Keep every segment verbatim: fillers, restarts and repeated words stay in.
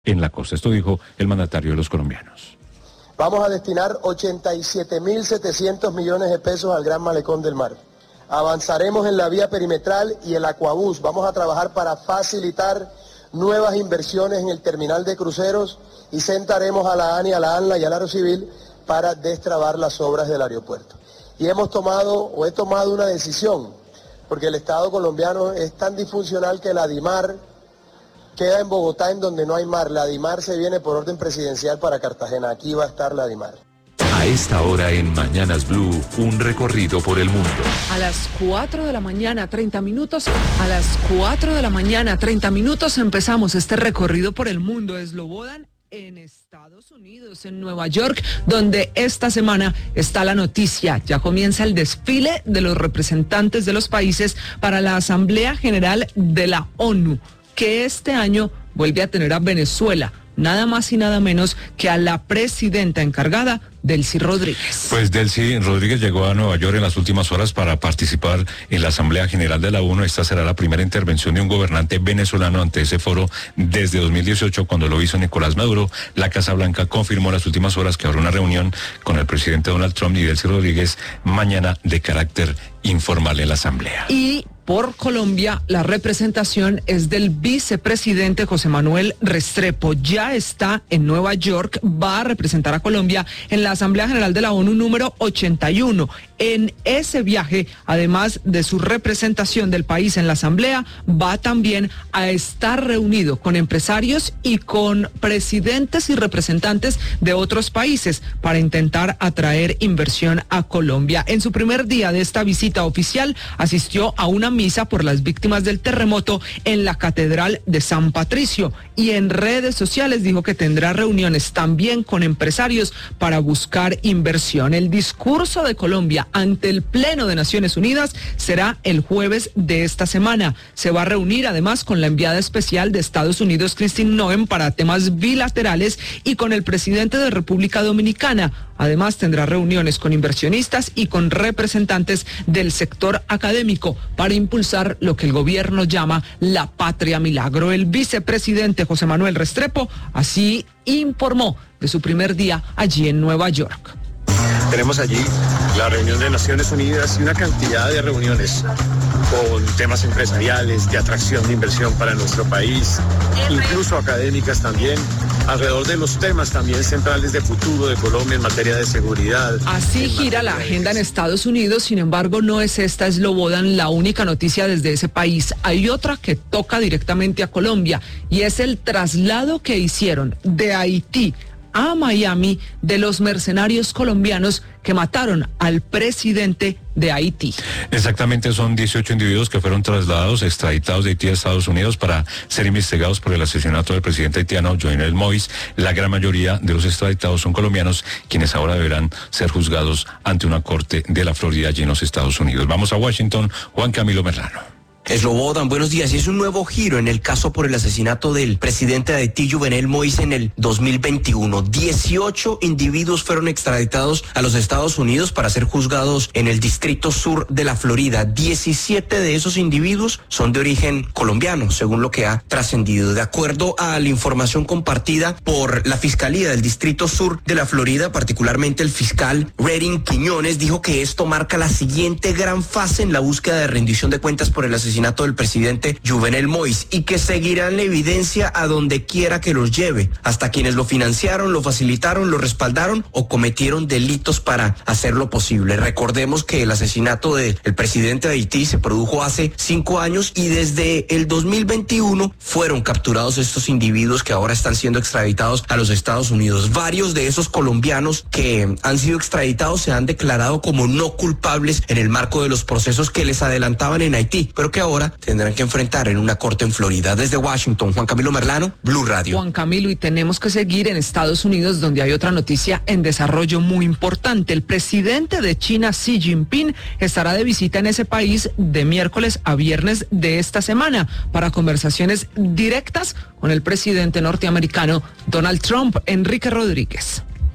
en la costa. Esto dijo el mandatario de los colombianos. Vamos a destinar ochenta y siete mil setecientos millones de pesos al Gran Malecón del Mar. Avanzaremos en la vía perimetral y el Aquabús. Vamos a trabajar para facilitar nuevas inversiones en el terminal de cruceros y sentaremos a la ANI, a la ANLA y al Aerocivil para destrabar las obras del aeropuerto. Y hemos tomado, o he tomado una decisión, porque el Estado colombiano es tan disfuncional que la DIMAR queda en Bogotá, en donde no hay mar. La DIMAR se viene por orden presidencial para Cartagena. Aquí va a estar la DIMAR. A esta hora en Mañanas Blue, un recorrido por el mundo. A las cuatro de la mañana, treinta minutos. A las cuatro de la mañana, treinta minutos, empezamos este recorrido por el mundo. Slobodan en Estados Unidos, en Nueva York, donde esta semana está la noticia. Ya comienza el desfile de los representantes de los países para la Asamblea General de la ONU, que este año vuelve a tener a Venezuela, nada más y nada menos que a la presidenta encargada, Delcy Rodríguez. Pues Delcy Rodríguez llegó a Nueva York en las últimas horas para participar en la Asamblea General de la ONU. Esta será la primera intervención de un gobernante venezolano ante ese foro desde dos mil dieciocho, cuando lo hizo Nicolás Maduro. La Casa Blanca confirmó en las últimas horas que habrá una reunión con el presidente Donald Trump y Delcy Rodríguez mañana de carácter informal en la Asamblea. Y por Colombia, la representación es del vicepresidente José Manuel Restrepo. Ya está en Nueva York, va a representar a Colombia en la Asamblea General de la ONU número ochenta y uno. En ese viaje, además de su representación del país en la Asamblea, va también a estar reunido con empresarios y con presidentes y representantes de otros países para intentar atraer inversión a Colombia. En su primer día de esta visita oficial, asistió a una misa por las víctimas del terremoto en la Catedral de San Patricio y en redes sociales dijo que tendrá reuniones también con empresarios para buscar inversión. El discurso de Colombia ante el Pleno de Naciones Unidas será el jueves de esta semana. Se va a reunir además con la enviada especial de Estados Unidos, Christine Noem, para temas bilaterales y con el presidente de República Dominicana. Además tendrá reuniones con inversionistas y con representantes del sector académico para impulsar lo que el gobierno llama la patria milagro. El vicepresidente José Manuel Restrepo así informó de su primer día allí en Nueva York. Tenemos allí la reunión de Naciones Unidas y una cantidad de reuniones con temas empresariales, de atracción de inversión para nuestro país, incluso académicas también, alrededor de los temas también centrales de futuro de Colombia en materia de seguridad. Así gira la agenda en Estados Unidos, sin embargo no es esta, Slobodan, la única noticia desde ese país. Hay otra que toca directamente a Colombia y es el traslado que hicieron de Haití a Miami de los mercenarios colombianos que mataron al presidente de Haití. Exactamente, son dieciocho individuos que fueron trasladados, extraditados de Haití a Estados Unidos para ser investigados por el asesinato del presidente haitiano Jovenel Moïse. La gran mayoría de los extraditados son colombianos, quienes ahora deberán ser juzgados ante una corte de la Florida allí en los Estados Unidos. Vamos a Washington, Juan Camilo Merlano. Slobodan, buenos días. Y es un nuevo giro en el caso por el asesinato del presidente de Haití, Jovenel Moïse, en el dos mil veintiuno. dieciocho individuos fueron extraditados a los Estados Unidos para ser juzgados en el Distrito Sur de la Florida. diecisiete de esos individuos son de origen colombiano, según lo que ha trascendido. De acuerdo a la información compartida por la Fiscalía del Distrito Sur de la Florida, particularmente el fiscal Redding Quiñones, dijo que esto marca la siguiente gran fase en la búsqueda de rendición de cuentas por el asesinato asesinato del presidente Jovenel Moïse y que seguirán la evidencia a donde quiera que los lleve, hasta quienes lo financiaron, lo facilitaron, lo respaldaron o cometieron delitos para hacerlo posible. Recordemos que el asesinato del presidente de Haití se produjo hace cinco años y desde el dos mil veintiuno fueron capturados estos individuos que ahora están siendo extraditados a los Estados Unidos. Varios de esos colombianos que han sido extraditados se han declarado como no culpables en el marco de los procesos que les adelantaban en Haití, pero que ahora tendrán que enfrentar en una corte en Florida. Desde Washington, Juan Camilo Merlano, Blue Radio. Juan Camilo, y tenemos que seguir en Estados Unidos, donde hay otra noticia en desarrollo muy importante. El presidente de China, Xi Jinping, estará de visita en ese país de miércoles a viernes de esta semana para conversaciones directas con el presidente norteamericano Donald Trump. Enrique Rodríguez.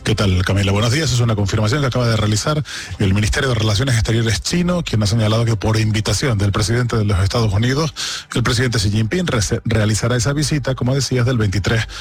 ¿Qué tal, Camila? Buenos días. Es una confirmación que acaba de realizar el Ministerio de Relaciones Exteriores chino, quien ha señalado que por invitación del presidente de los Estados Unidos, el presidente Xi Jinping realizará esa visita, como decías, del veintitrés